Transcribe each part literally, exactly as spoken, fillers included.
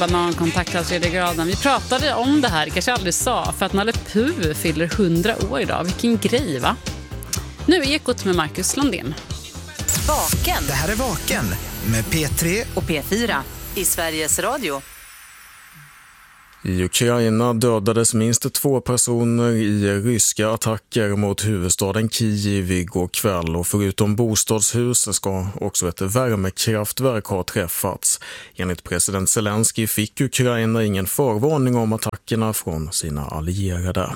banankontakt av tredje graden. Vi pratade om det här, kanske aldrig sa, för att Nalle Puh fyller hundra år idag. Vilken grej, va? Nu är Ekot med Marcus Landén. Vaken. Det här är Vaken med P tre och P fyra i Sveriges Radio. I Ukraina dödades minst två personer i ryska attacker mot huvudstaden Kiev igår kväll, och förutom bostadshus ska också ett värmekraftverk ha träffats. Enligt president Zelensky fick Ukraina ingen förvarning om attackerna från sina allierade.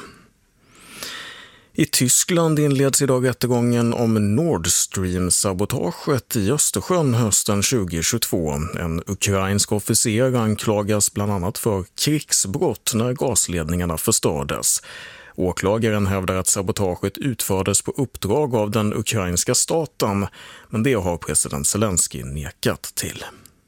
I Tyskland inleds idag rättegången om Nord Stream-sabotaget i Östersjön hösten tjugohundratjugotvå. En ukrainsk officer anklagas bland annat för krigsbrott när gasledningarna förstördes. Åklagaren hävdar att sabotaget utfördes på uppdrag av den ukrainska staten, men det har president Zelensky nekat till.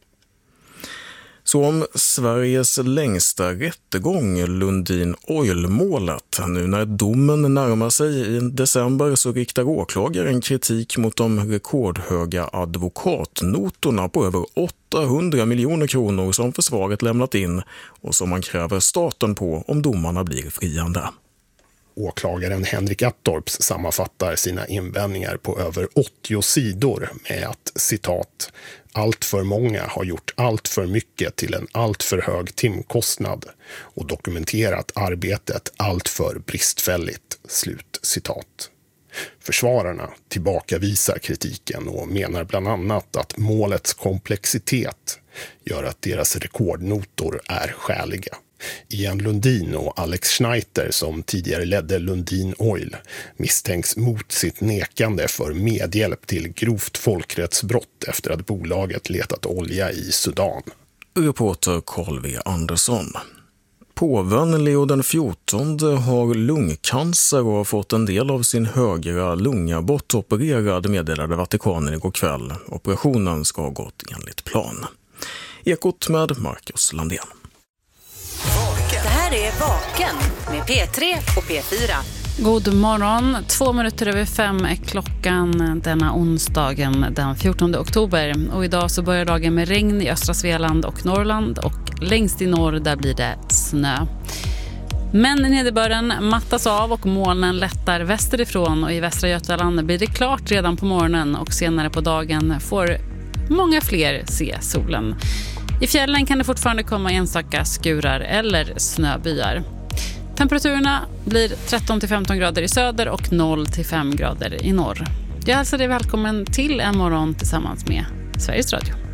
Så om Sveriges längsta rättegång, Lundin Oil-målet. Nu när domen närmar sig i december så riktar åklagaren kritik mot de rekordhöga advokatnotorna på över åttahundra miljoner kronor som försvaret lämnat in och som man kräver staten på om domarna blir friande. Åklagaren Henrik Attorps sammanfattar sina invändningar på över åttio sidor med att, citat, allt för många har gjort allt för mycket till en allt för hög timkostnad och dokumenterat arbetet allt för bristfälligt, slut citat. Försvararna tillbakavisar kritiken och menar bland annat att målets komplexitet gör att deras rekordnotor är skäliga. Ian Lundin och Alex Schneider, som tidigare ledde Lundin Oil, misstänks mot sitt nekande för medhjälp till grovt folkrättsbrott efter att bolaget letat olja i Sudan. Reporter Carl V. Andersson. Påven Leo den fjortonde har lungcancer och har fått en del av sin högra lunga bortopererad, meddelade Vatikanen igår kväll. Operationen ska ha gått enligt plan. Ekot med Marcus Landén. Det här är Vaken med P tre och P fyra. God morgon, två minuter över fem är klockan denna onsdagen den fjortonde oktober. Och idag så börjar dagen med regn i östra Svealand och Norrland, och längst i norr där blir det snö. Men nederbörden mattas av och molnen lättar västerifrån, och i västra Götaland blir det klart redan på morgonen, och senare på dagen får många fler se solen. I fjällen kan det fortfarande komma enstaka skurar eller snöbyar. Temperaturerna blir tretton till femton grader i söder och noll till fem grader i norr. Jag hälsar dig välkommen till en morgon tillsammans med Sveriges Radio.